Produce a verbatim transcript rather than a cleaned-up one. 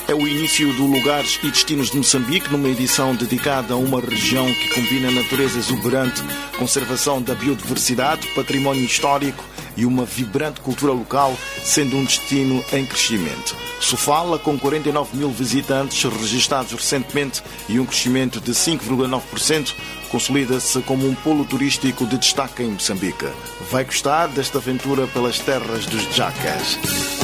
É o início do Lugares e Destinos de Moçambique, numa edição dedicada a uma região que combina natureza exuberante, conservação da biodiversidade, património histórico e uma vibrante cultura local, sendo um destino em crescimento. Sofala, com quarenta e nove mil visitantes registados recentemente e um crescimento de cinco vírgula nove por cento, consolida-se como um polo turístico de destaque em Moçambique. Vai gostar desta aventura pelas terras dos Jacas.